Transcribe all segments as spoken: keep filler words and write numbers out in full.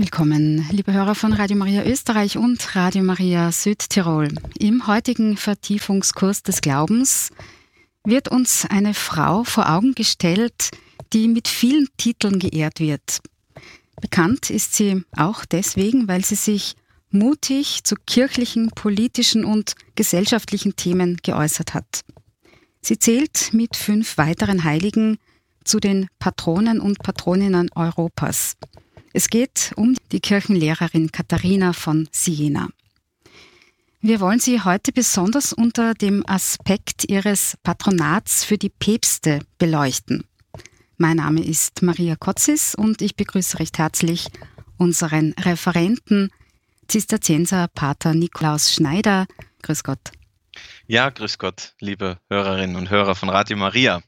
Willkommen, liebe Hörer von Radio Maria Österreich und Radio Maria Südtirol. Im heutigen Vertiefungskurs des Glaubens wird uns eine Frau vor Augen gestellt, die mit vielen Titeln geehrt wird. Bekannt ist sie auch deswegen, weil sie sich mutig zu kirchlichen, politischen und gesellschaftlichen Themen geäußert hat. Sie zählt mit fünf weiteren Heiligen zu den Patronen und Patroninnen Europas. Es geht um die Kirchenlehrerin Katharina von Siena. Wir wollen sie heute besonders unter dem Aspekt ihres Patronats für die Päpste beleuchten. Mein Name ist Maria Kotzis und ich begrüße recht herzlich unseren Referenten, Zisterzienser Pater Nikolaus Schneider. Grüß Gott. Ja, grüß Gott, liebe Hörerinnen und Hörer von Radio Maria.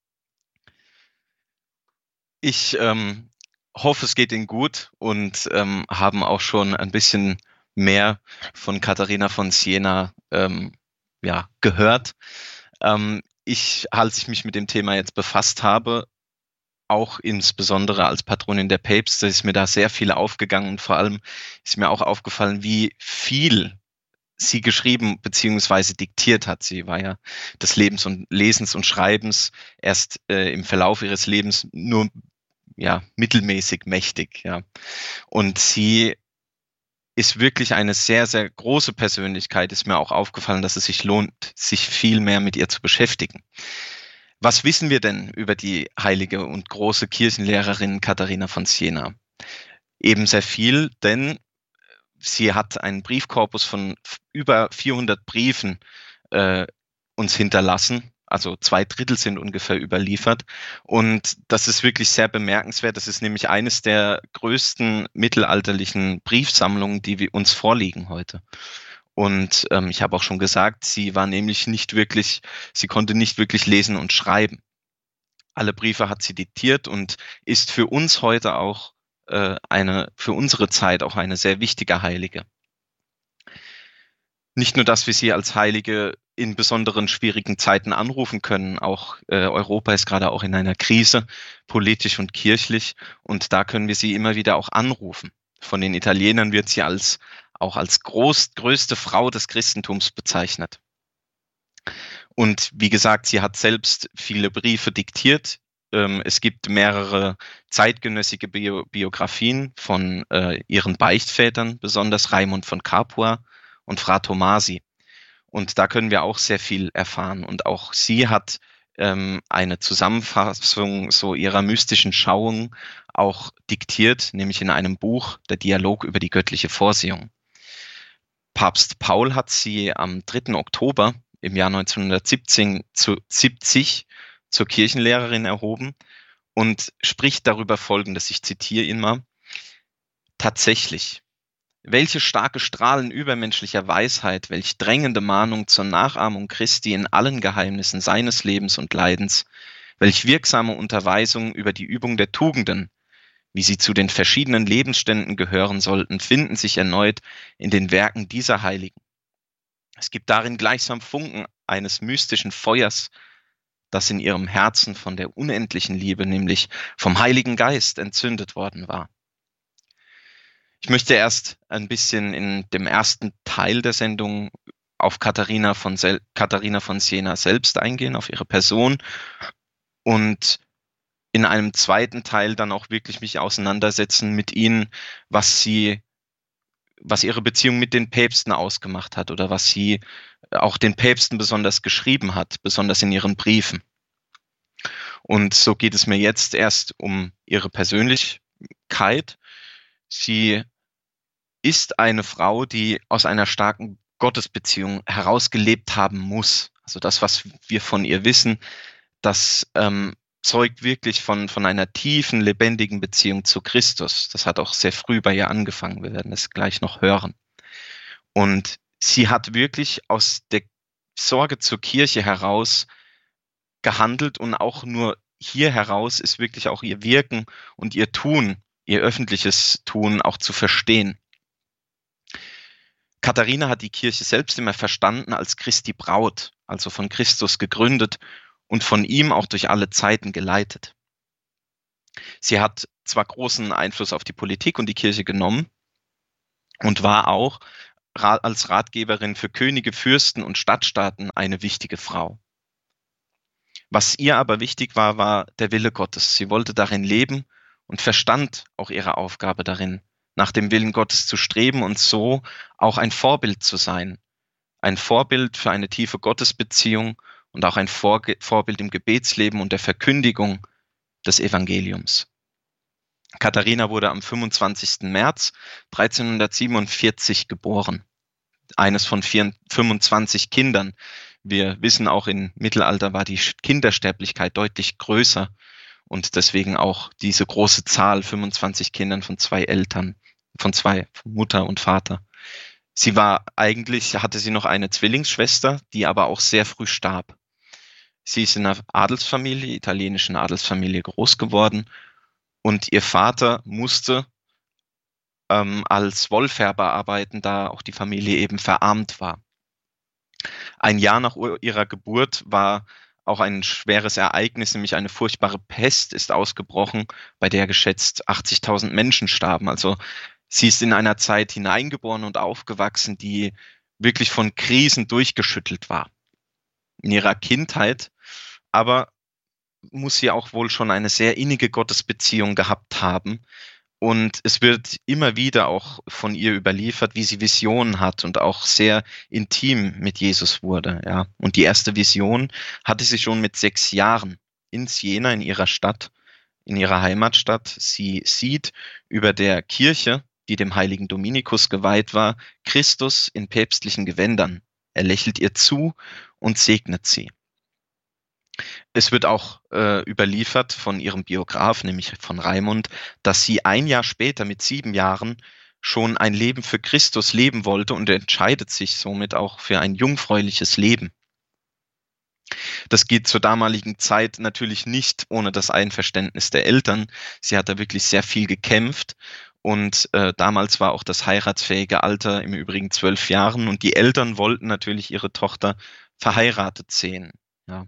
Ich ähm, hoffe, es geht Ihnen gut und ähm, haben auch schon ein bisschen mehr von Katharina von Siena ähm, ja, gehört. Ähm, ich, als ich mich mit dem Thema jetzt befasst habe, auch insbesondere als Patronin der Päpste, ist mir da sehr viel aufgegangen und vor allem ist mir auch aufgefallen, wie viel sie geschrieben bzw. diktiert hat. Sie war ja des Lebens und Lesens und Schreibens erst äh, im Verlauf ihres Lebens nur ja, mittelmäßig mächtig, ja. Und sie ist wirklich eine sehr, sehr große Persönlichkeit. Ist mir auch aufgefallen, dass es sich lohnt, sich viel mehr mit ihr zu beschäftigen. Was wissen wir denn über die heilige und große Kirchenlehrerin Katharina von Siena? Eben sehr viel, denn sie hat einen Briefkorpus von über vierhundert Briefen äh, uns hinterlassen. Also zwei Drittel sind ungefähr überliefert. Und das ist wirklich sehr bemerkenswert. Das ist nämlich eines der größten mittelalterlichen Briefsammlungen, die wir uns vorliegen heute. Und ähm, ich habe auch schon gesagt, sie war nämlich nicht wirklich, sie konnte nicht wirklich lesen und schreiben. Alle Briefe hat sie diktiert und ist für uns heute auch äh, eine, für unsere Zeit auch eine sehr wichtige Heilige. Nicht nur, dass wir sie als Heilige in besonderen schwierigen Zeiten anrufen können, auch äh, Europa ist gerade auch in einer Krise, politisch und kirchlich, und da können wir sie immer wieder auch anrufen. Von den Italienern wird sie als auch als groß, größte Frau des Christentums bezeichnet. Und wie gesagt, sie hat selbst viele Briefe diktiert. Ähm, es gibt mehrere zeitgenössische Bio- Biografien von äh, ihren Beichtvätern, besonders Raimund von Capua und Fra Tomasi. Und da können wir auch sehr viel erfahren. Und auch sie hat ähm, eine Zusammenfassung so ihrer mystischen Schauung auch diktiert, nämlich in einem Buch, der Dialog über die göttliche Vorsehung. Papst Paul hat sie am dritten Oktober im Jahr neunzehnhundertsiebzig zu, siebzig zur Kirchenlehrerin erhoben und spricht darüber Folgendes, ich zitiere ihn mal: Tatsächlich, welche starke Strahlen übermenschlicher Weisheit, welch drängende Mahnung zur Nachahmung Christi in allen Geheimnissen seines Lebens und Leidens, welch wirksame Unterweisung über die Übung der Tugenden, wie sie zu den verschiedenen Lebensständen gehören sollten, finden sich erneut in den Werken dieser Heiligen. Es gibt darin gleichsam Funken eines mystischen Feuers, das in ihrem Herzen von der unendlichen Liebe, nämlich vom Heiligen Geist, entzündet worden war. Ich möchte erst ein bisschen in dem ersten Teil der Sendung auf Katharina von, Sel- Katharina von Siena selbst eingehen, auf ihre Person, und in einem zweiten Teil dann auch wirklich mich auseinandersetzen mit ihnen, was sie, was ihre Beziehung mit den Päpsten ausgemacht hat oder was sie auch den Päpsten besonders geschrieben hat, besonders in ihren Briefen. Und so geht es mir jetzt erst um ihre Persönlichkeit. Sie ist eine Frau, die aus einer starken Gottesbeziehung herausgelebt haben muss. Also das, was wir von ihr wissen, das ähm, zeugt wirklich von, von einer tiefen, lebendigen Beziehung zu Christus. Das hat auch sehr früh bei ihr angefangen. Wir werden es gleich noch hören. Und sie hat wirklich aus der Sorge zur Kirche heraus gehandelt, und auch nur hier heraus ist wirklich auch ihr Wirken und ihr Tun, ihr öffentliches Tun auch zu verstehen. Katharina hat die Kirche selbst immer verstanden als Christi Braut, also von Christus gegründet und von ihm auch durch alle Zeiten geleitet. Sie hat zwar großen Einfluss auf die Politik und die Kirche genommen und war auch als Ratgeberin für Könige, Fürsten und Stadtstaaten eine wichtige Frau. Was ihr aber wichtig war, war der Wille Gottes. Sie wollte darin leben und verstand auch ihre Aufgabe darin, nach dem Willen Gottes zu streben und so auch ein Vorbild zu sein. Ein Vorbild für eine tiefe Gottesbeziehung und auch ein Vorge- Vorbild im Gebetsleben und der Verkündigung des Evangeliums. Katharina wurde am fünfundzwanzigsten März dreizehnhundertsiebenundvierzig geboren. Eines von vier, fünfundzwanzig Kindern. Wir wissen auch, im Mittelalter war die Kindersterblichkeit deutlich größer und deswegen auch diese große Zahl, fünfundzwanzig Kindern von zwei Eltern, von zwei, von Mutter und Vater. Sie war eigentlich, hatte sie noch eine Zwillingsschwester, die aber auch sehr früh starb. Sie ist in einer Adelsfamilie, italienischen Adelsfamilie groß geworden und ihr Vater musste ähm, als Wollfärber arbeiten, da auch die Familie eben verarmt war. Ein Jahr nach ihrer Geburt war auch ein schweres Ereignis, nämlich eine furchtbare Pest ist ausgebrochen, bei der geschätzt achtzigtausend Menschen starben. Also sie ist in einer Zeit hineingeboren und aufgewachsen, die wirklich von Krisen durchgeschüttelt war. In ihrer Kindheit aber muss sie auch wohl schon eine sehr innige Gottesbeziehung gehabt haben. Und es wird immer wieder auch von ihr überliefert, wie sie Visionen hat und auch sehr intim mit Jesus wurde. Ja. Und die erste Vision hatte sie schon mit sechs Jahren in Siena, in ihrer Stadt, in ihrer Heimatstadt. Sie sieht über der Kirche, die dem heiligen Dominikus geweiht war, Christus in päpstlichen Gewändern. Er lächelt ihr zu und segnet sie. Es wird auch äh, überliefert von ihrem Biograf, nämlich von Raimund, dass sie ein Jahr später mit sieben Jahren schon ein Leben für Christus leben wollte und entscheidet sich somit auch für ein jungfräuliches Leben. Das geht zur damaligen Zeit natürlich nicht ohne das Einverständnis der Eltern. Sie hat da wirklich sehr viel gekämpft und äh, damals war auch das heiratsfähige Alter im Übrigen zwölf Jahren und die Eltern wollten natürlich ihre Tochter verheiratet sehen. Ja.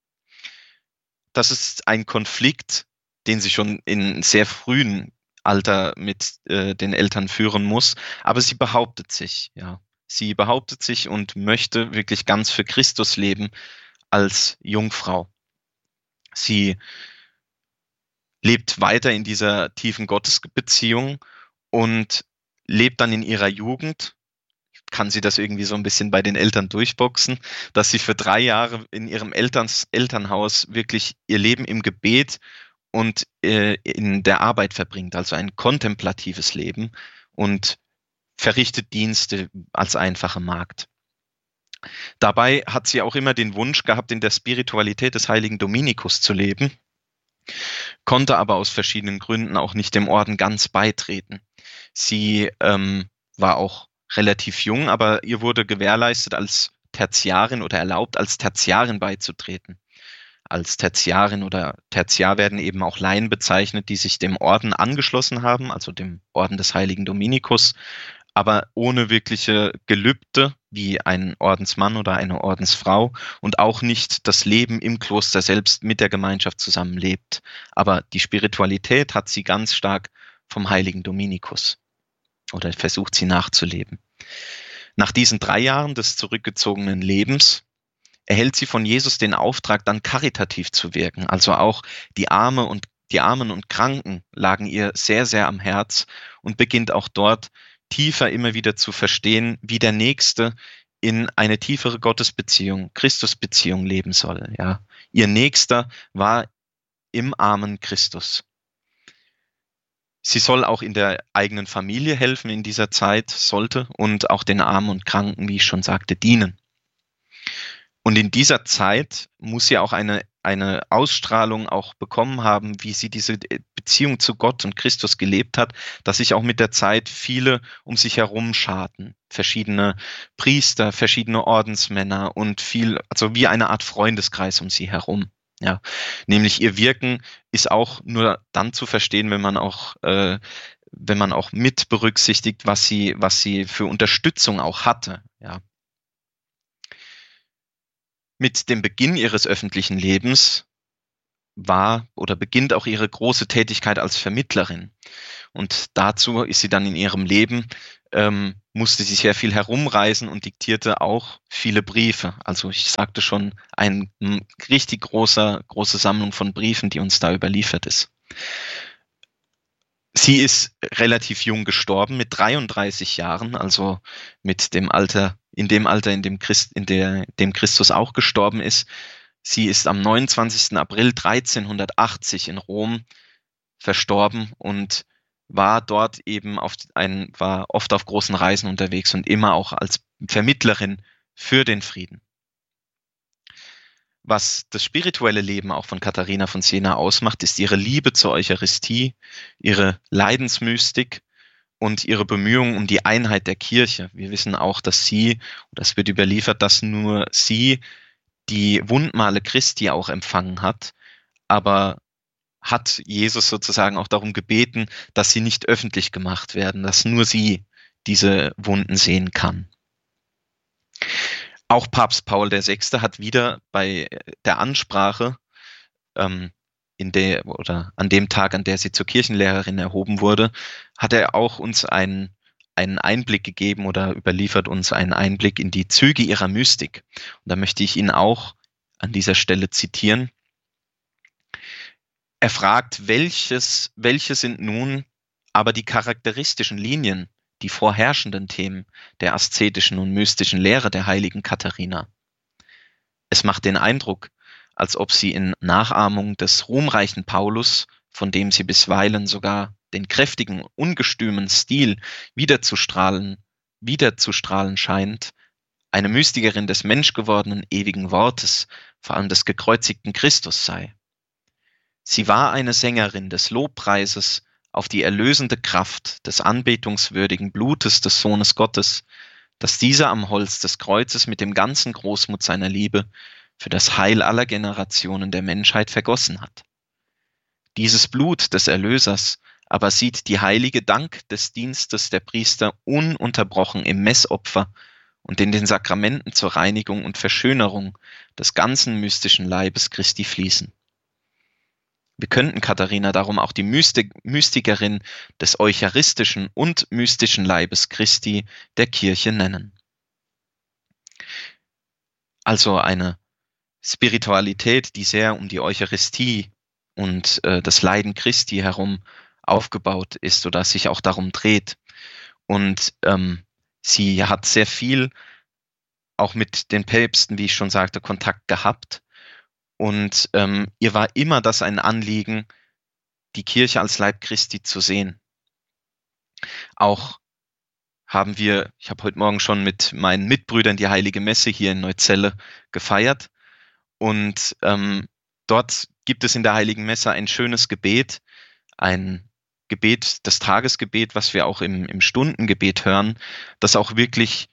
Das ist ein Konflikt, den sie schon in sehr frühen Alter mit äh, den Eltern führen muss. Aber sie behauptet sich, ja. Sie behauptet sich und möchte wirklich ganz für Christus leben als Jungfrau. Sie lebt weiter in dieser tiefen Gottesbeziehung und lebt dann in ihrer Jugend, kann sie das irgendwie so ein bisschen bei den Eltern durchboxen, dass sie für drei Jahre in ihrem Elterns, Elternhaus wirklich ihr Leben im Gebet und äh, in der Arbeit verbringt, also ein kontemplatives Leben und verrichtet Dienste als einfache Magd. Dabei hat sie auch immer den Wunsch gehabt, in der Spiritualität des heiligen Dominikus zu leben, konnte aber aus verschiedenen Gründen auch nicht dem Orden ganz beitreten. Sie ähm, war auch relativ jung, aber ihr wurde gewährleistet, als Tertiarin oder erlaubt, als Tertiarin beizutreten. Als Tertiarin oder Tertiar werden eben auch Laien bezeichnet, die sich dem Orden angeschlossen haben, also dem Orden des heiligen Dominikus, aber ohne wirkliche Gelübde wie ein Ordensmann oder eine Ordensfrau und auch nicht das Leben im Kloster selbst mit der Gemeinschaft zusammenlebt. Aber die Spiritualität hat sie ganz stark vom heiligen Dominikus oder versucht sie nachzuleben. Nach diesen drei Jahren des zurückgezogenen Lebens erhält sie von Jesus den Auftrag, dann karitativ zu wirken. Also auch die Arme und die Armen und Kranken lagen ihr sehr, sehr am Herz und beginnt auch dort tiefer immer wieder zu verstehen, wie der Nächste in eine tiefere Gottesbeziehung, Christusbeziehung leben soll. Ja. Ihr Nächster war im armen Christus. Sie soll auch in der eigenen Familie helfen in dieser Zeit, sollte, und auch den Armen und Kranken, wie ich schon sagte, dienen. Und in dieser Zeit muss sie auch eine, eine Ausstrahlung auch bekommen haben, wie sie diese Beziehung zu Gott und Christus gelebt hat, dass sich auch mit der Zeit viele um sich herum scharten. Verschiedene Priester, verschiedene Ordensmänner und viel, also wie eine Art Freundeskreis um sie herum. Ja, nämlich ihr Wirken ist auch nur dann zu verstehen, wenn man auch, äh, wenn man auch mit berücksichtigt, was sie, was sie für Unterstützung auch hatte. Ja. Mit dem Beginn ihres öffentlichen Lebens war oder beginnt auch ihre große Tätigkeit als Vermittlerin. Und dazu ist sie dann in ihrem Leben, ähm, musste sie sehr viel herumreisen und diktierte auch viele Briefe. Also ich sagte schon, eine richtig großer, große Sammlung von Briefen, die uns da überliefert ist. Sie ist relativ jung gestorben, mit dreiunddreißig Jahren, also mit dem Alter, in dem Alter, in dem, Christ, in der, dem Christus auch gestorben ist. Sie ist am neunundzwanzigsten April dreizehnhundertachtzig in Rom verstorben und war dort eben auf ein, war oft auf großen Reisen unterwegs und immer auch als Vermittlerin für den Frieden. Was das spirituelle Leben auch von Katharina von Siena ausmacht, ist ihre Liebe zur Eucharistie, ihre Leidensmystik und ihre Bemühungen um die Einheit der Kirche. Wir wissen auch, dass sie, oder es wird überliefert, dass nur sie die Wundmale Christi auch empfangen hat, aber hat Jesus sozusagen auch darum gebeten, dass sie nicht öffentlich gemacht werden, dass nur sie diese Wunden sehen kann. Auch Papst Paul der Sechste hat wieder bei der Ansprache, ähm, in der oder an dem Tag, an der sie zur Kirchenlehrerin erhoben wurde, hat er auch uns einen, einen Einblick gegeben oder überliefert uns einen Einblick in die Züge ihrer Mystik. Und da möchte ich ihn auch an dieser Stelle zitieren. Er fragt, welches, welche sind nun aber die charakteristischen Linien, die vorherrschenden Themen der aszetischen und mystischen Lehre der heiligen Katharina. Es macht den Eindruck, als ob sie in Nachahmung des ruhmreichen Paulus, von dem sie bisweilen sogar den kräftigen, ungestümen Stil wiederzustrahlen, wiederzustrahlen scheint, eine Mystikerin des menschgewordenen ewigen Wortes, vor allem des gekreuzigten Christus sei. Sie war eine Sängerin des Lobpreises auf die erlösende Kraft des anbetungswürdigen Blutes des Sohnes Gottes, das dieser am Holz des Kreuzes mit dem ganzen Großmut seiner Liebe für das Heil aller Generationen der Menschheit vergossen hat. Dieses Blut des Erlösers aber sieht die heilige Dank des Dienstes der Priester ununterbrochen im Messopfer und in den Sakramenten zur Reinigung und Verschönerung des ganzen mystischen Leibes Christi fließen. Wir könnten Katharina darum auch die Mystik, Mystikerin des eucharistischen und mystischen Leibes Christi der Kirche nennen. Also eine Spiritualität, die sehr um die Eucharistie und äh, das Leiden Christi herum aufgebaut ist oder sich auch darum dreht. Und ähm, sie hat sehr viel auch mit den Päpsten, wie ich schon sagte, Kontakt gehabt. Und ähm, ihr war immer das ein Anliegen, die Kirche als Leib Christi zu sehen. Auch haben wir, ich habe heute Morgen schon mit meinen Mitbrüdern die Heilige Messe hier in Neuzelle gefeiert. Und ähm, dort gibt es in der Heiligen Messe ein schönes Gebet, ein Gebet, das Tagesgebet, was wir auch im, im Stundengebet hören, das auch wirklich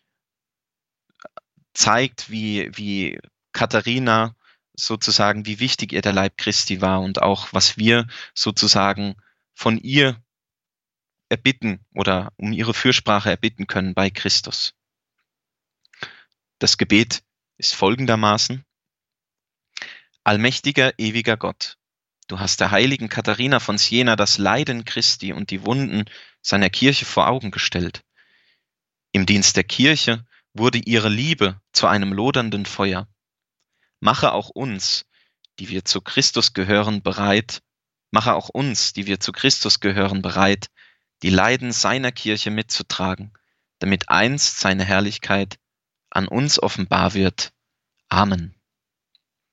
zeigt, wie, wie Katharina sozusagen, wie wichtig ihr der Leib Christi war und auch, was wir sozusagen von ihr erbitten oder um ihre Fürsprache erbitten können bei Christus. Das Gebet ist folgendermaßen: Allmächtiger, ewiger Gott, du hast der heiligen Katharina von Siena das Leiden Christi und die Wunden seiner Kirche vor Augen gestellt. Im Dienst der Kirche wurde ihre Liebe zu einem lodernden Feuer. Mache auch uns, die wir zu Christus gehören, bereit, mache auch uns, die wir zu Christus gehören, bereit, die Leiden seiner Kirche mitzutragen, damit einst seine Herrlichkeit an uns offenbar wird. Amen.